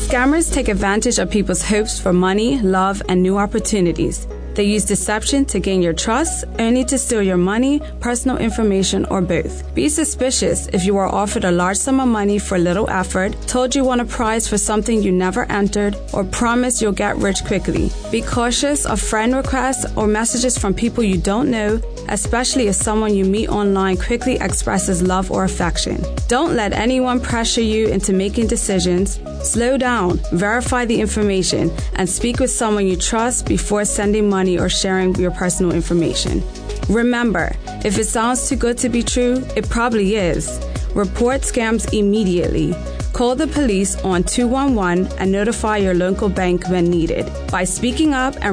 Scammers take advantage of people's hopes for money, love, and new opportunities. They use deception to gain your trust, only to steal your money, personal information, or both. Be suspicious if you are offered a large sum of money for little effort, told you won a prize for something you never entered, or promised you'll get rich quickly. Be cautious of friend requests or messages from people you don't know, especially if someone you meet online quickly expresses love or affection. Don't let anyone pressure you into making decisions. Slow down, verify the information, and speak with someone you trust before sending money or sharing your personal information. Remember, if it sounds too good to be true, it probably is. Report scams immediately. Call the police on 211 and notify your local bank when needed. By speaking up and